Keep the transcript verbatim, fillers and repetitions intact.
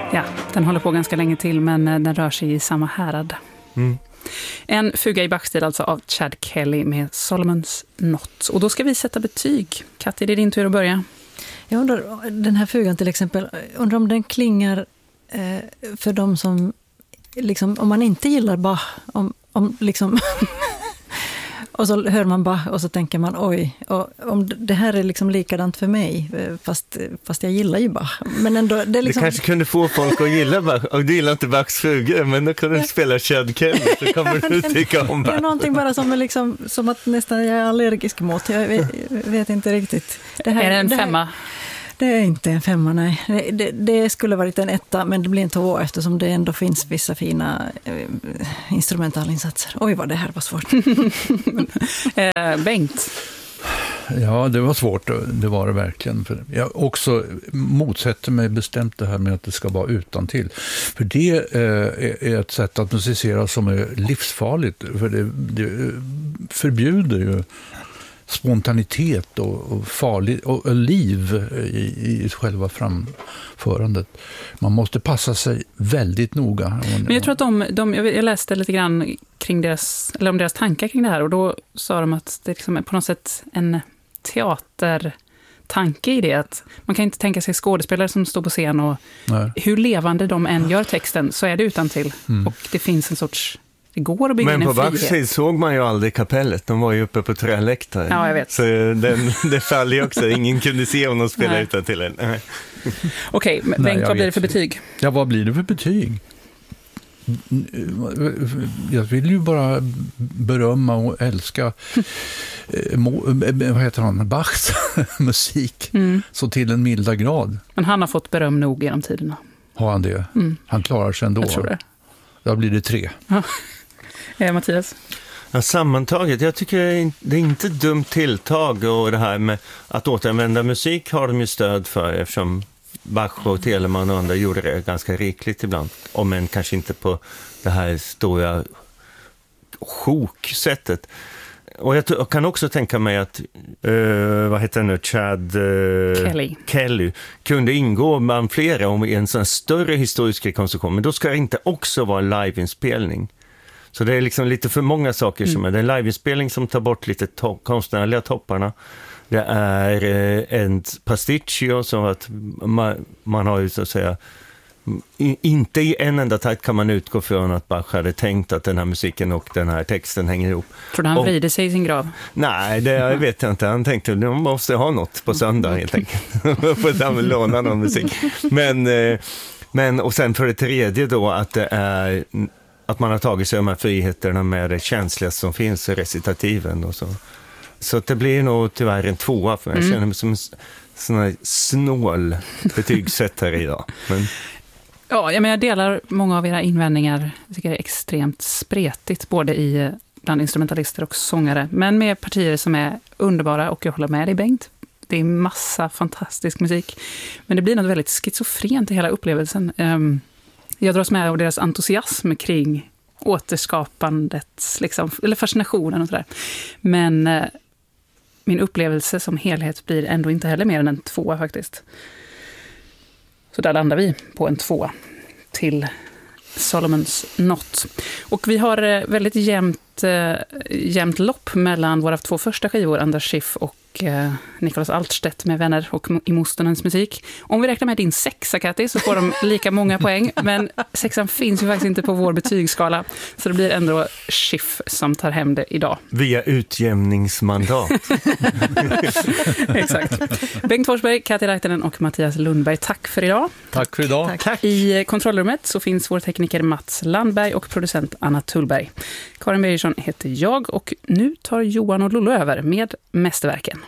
Ja, den håller på ganska länge till, men den rör sig i samma härad. Mm. En fuga i Bach-stil alltså av Chad Kelly med Solomon's Knot. Och då ska vi sätta betyg. Katti, det är din tur att börja. Jag undrar, den här fugan till exempel, undrar om den klingar eh, för de som, liksom, om man inte gillar Bach, om, om liksom... Och så hör man Bach och så tänker man, oj, och om det här är liksom likadant för mig, fast, fast jag gillar ju Bach. Men ändå, det, är liksom... det kanske kunde få folk att gilla Bach, och du gillar inte Bachs fugor, men då kan du spela Chad Kelly, så kommer du tycka om Bach. Det är någonting bara som, är liksom, som att nästan jag är allergisk mot, jag vet, vet inte riktigt. Det här, är det en det här, femma? Det är inte en femma, nej. Det, det, det skulle varit en etta, men det blir en två eftersom det ändå finns vissa fina eh, instrumentalinsatser. Oj, vad det här var svårt. eh, Bengt? Ja, det var svårt. Det var det verkligen. För jag också motsätter mig bestämt det här med att det ska vara utantill. För det eh, är ett sätt att musicera som är livsfarligt. För det, det förbjuder ju spontanitet och, och, farlig, och, och liv i, i själva framförandet. Man måste passa sig väldigt noga. Men jag tror att de, de jag läste lite grann kring deras, eller om deras tankar kring det här, och då sa de att det liksom är på något sätt en teatertanke i det, att man kan inte tänka sig skådespelare som står på scen och Nej. hur levande de än gör texten så är det utantill. Mm. Och det finns en sorts det går att bygga Men en på frihet. Bachs såg man ju aldrig kapellet. De var ju uppe på träläktare. Ja, jag vet. Så den, det faller ju också. Ingen kunde se om de spelade utan till en. Nej. Okej, men Bengt, vad blir det för betyg? Ja, vad blir det för betyg? Jag vill ju bara berömma och älska vad heter han? Bachs musik mm. så till en milda grad. Men han har fått beröm nog genom tiderna. Har han det? Mm. Han klarar sig ändå. Jag tror det. Då blir det tre. Ja. Eh, Mattias? Ja, sammantaget, jag tycker det är inte dumt tilltag, och det här med att återanvända musik har de ju stöd för, eftersom Bach och Telemann och andra gjorde det ganska rikligt ibland. Om än kanske inte på det här stora sjoksättet. Och jag, t- jag kan också tänka mig att uh, vad heter det nu, Chad uh, Kelly. Kelly kunde ingå bland flera om i en sån större historisk rekonstruktion, men då ska det inte också vara en liveinspelning. Så det är liksom lite för många saker mm. som är det är en liveinspelning som tar bort lite to- konstnärliga topparna. Det är uh, en pasticcio, som att man, man har ju så att säga I, inte i en enda takt kan man utgå från att Bach hade tänkt att den här musiken och den här texten hänger ihop. Tror du han vrider sig i sin grav? Nej, det vet jag inte. Han tänkte att de måste ha något på söndag helt enkelt. För att låna någon musik. Men, men, och sen för det tredje då att det är att man har tagit sig de här friheterna med det känsliga som finns i recitativen och så. Så det blir nog tyvärr en tvåa, för jag mm. känner mig som en sån här snål betygssättare idag. Men ja, jag, menar, jag delar många av era invändningar. Jag tycker det är extremt spretigt, både i bland instrumentalister och sångare. Men med partier som är underbara, och jag håller med dig, Bengt. Det är massa fantastisk musik. Men det blir något väldigt schizofrent i hela upplevelsen. Jag dras med av deras entusiasm kring återskapandet, liksom, eller fascinationen och sådär. Men eh, min upplevelse som helhet blir ändå inte heller mer än en tvåa faktiskt. Så där landar vi på en tvåa till Solomon's Knot. Och vi har väldigt jämnt, äh, jämnt lopp mellan våra två första skivor, Anders Schiff och äh, Nicholas Altstedt med Vänner och I Mostonens musik. Om vi räknar med din sexa, Katti, så får de lika många poäng. Men sexan finns ju faktiskt inte på vår betygsskala. Så det blir ändå Schiff som tar hem det idag. Via utjämningsmandat. Exakt. Bengt Forsberg, Katti Laitinen och Mattias Lundberg, tack för idag. Tack för idag. Tack. Tack. I kontrollrummet så finns vår tekniker Mats Landberg och producent Anna Tullberg. Karin Bergersson heter jag, och nu tar Johan och Lollo över med mästerverken.